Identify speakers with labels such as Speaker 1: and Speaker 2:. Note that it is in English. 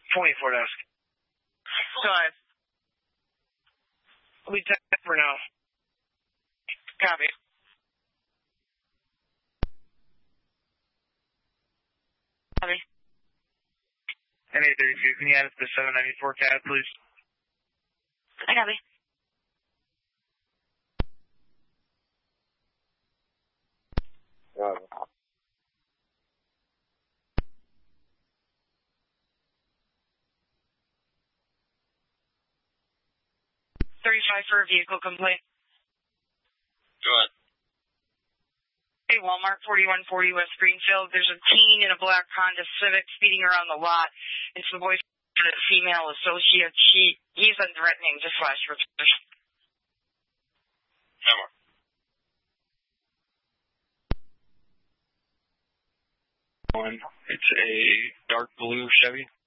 Speaker 1: 24 desk.
Speaker 2: Five.
Speaker 1: We check for now.
Speaker 2: Copy. Copy.
Speaker 1: NA32, can you add us to 794 CAD, please?
Speaker 2: I copy.
Speaker 3: Got it.
Speaker 2: 35 for a vehicle complaint.
Speaker 4: Go ahead.
Speaker 2: Hey, Walmart, 4140 West Greenfield. There's a teen in a black Honda Civic speeding around the lot. It's the boyfriend of a female associate. He's unthreatening. Just flash for this.
Speaker 4: Hammer.
Speaker 1: It's a dark blue Chevy.